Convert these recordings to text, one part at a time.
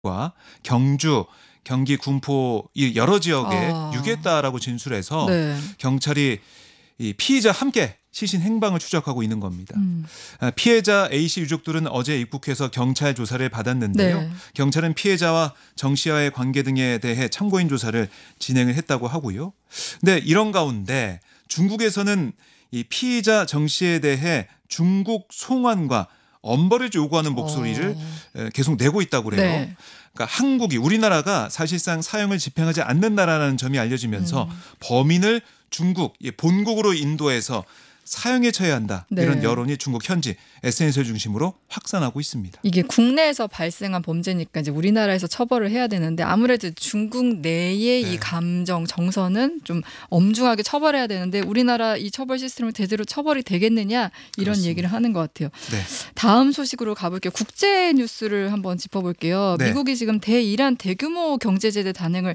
과 경주, 경기 군포 이 여러 지역에 아. 유기했다라고 진술해서 네. 경찰이 이 피의자 함께 시신 행방을 추적하고 있는 겁니다. 음. 피해자 A씨 유족들은 어제 입국해서 경찰 조사를 받았는데요. 네. 경찰은 피해자와 정 씨와의 관계 등에 대해 참고인 조사를 진행을 했다고 하고요. 근데 이런 가운데 중국에서는 이 피의자 정 씨에 대해 중국 송환과 엄벌을 요구하는 목소리를 계속 내고 있다고 그래요. 네. 그러니까 한국이 우리나라가 사실상 사형을 집행하지 않는다라는 점이 알려지면서 범인을 중국 본국으로 인도해서 사형에 처해야 한다. 네. 이런 여론이 중국 현지 SNS를 중심으로 확산하고 있습니다. 이게 국내에서 발생한 범죄니까 이제 우리나라에서 처벌을 해야 되는데 아무래도 중국 내의 네. 이 감정 정서는 좀 엄중하게 처벌해야 되는데 우리나라 이 처벌 시스템을 제대로 처벌이 되겠느냐 이런 그렇습니다. 얘기를 하는 것 같아요. 네. 다음 소식으로 가볼게요. 국제 뉴스를 한번 짚어볼게요. 네. 미국이 지금 대이란 대규모 경제제재 단행을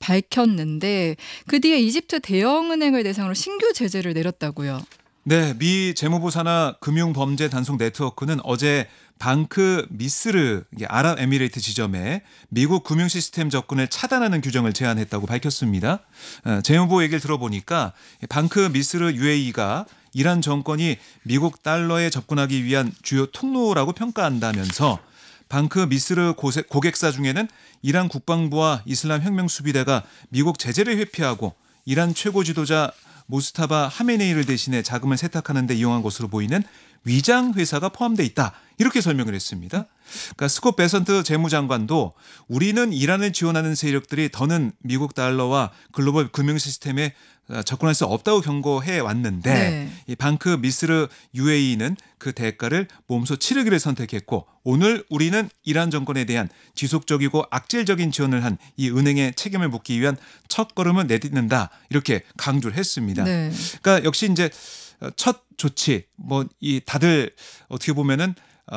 밝혔는데 그 뒤에 이집트 대형은행을 대상으로 신규 제재를 내렸다고요. 네, 미 재무부 산하 금융범죄 단속 네트워크는 어제 방크 미스르 아랍에미레이트 지점에 미국 금융 시스템 접근을 차단하는 규정을 제안했다고 밝혔습니다. 재무부 얘기를 들어보니까 방크 미스르 UAE가 이란 정권이 미국 달러에 접근하기 위한 주요 통로라고 평가한다면서 방크 미스르 고객사 중에는 이란 국방부와 이슬람 혁명수비대가 미국 제재를 회피하고 이란 최고 지도자 모스타바 하메네이를 대신해 자금을 세탁하는 데 이용한 것으로 보이는 위장 회사가 포함되어 있다. 이렇게 설명을 했습니다. 그러니까 스콧 베선트 재무장관도 우리는 이란을 지원하는 세력들이 더는 미국 달러와 글로벌 금융 시스템에 접근할 수 없다고 경고해 왔는데 네. 이 방크 미스르 UAE는 그 대가를 몸소 치르기를 선택했고 오늘 우리는 이란 정권에 대한 지속적이고 악질적인 지원을 한 이 은행의 책임을 묻기 위한 첫걸음을 내딛는다 이렇게 강조를 했습니다. 네. 그러니까 역시 이제 첫 조치 이 다들 어떻게 보면은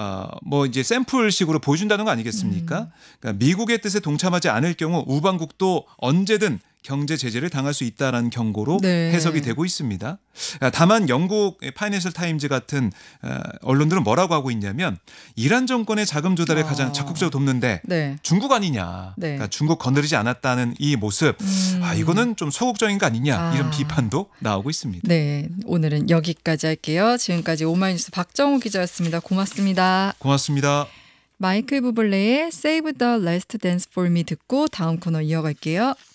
이제 샘플식으로 보여준다는 거 아니겠습니까? 그러니까 미국의 뜻에 동참하지 않을 경우 우방국도 언제든 경제 제재를 당할 수 있다라는 경고로 네. 해석이 되고 있습니다. 다만 영국 파이낸셜 타임즈 같은 언론들은 뭐라고 하고 있냐면 이란 정권의 자금 조달에 가장 적극적으로 돕는데 네. 중국 아니냐. 네. 그러니까 중국 건드리지 않았다는 이 모습. 이거는 좀 소극적인 거 아니냐. 이런 비판도 나오고 있습니다. 네, 오늘은 여기까지 할게요. 지금까지 오마이뉴스 박정우 기자였습니다. 고맙습니다. 고맙습니다. 마이클 부블레의 Save the Last Dance for Me 듣고 다음 코너 이어갈게요.